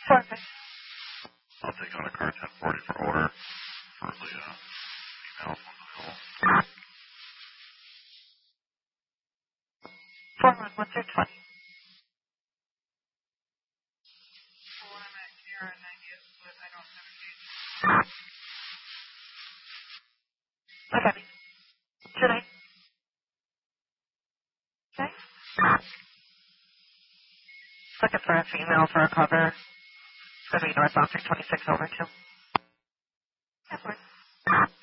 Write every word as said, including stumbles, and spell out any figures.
Perfect. I'll take on a car ten forty for order for the uh, females on the hill. Four one, what's your twenty? Four I'm at Sierra ninetieth, but I don't have a gauge. Okay. Today? Okay. Looking for a female for a cover. It's going to be northbound three twenty-six over two. That works.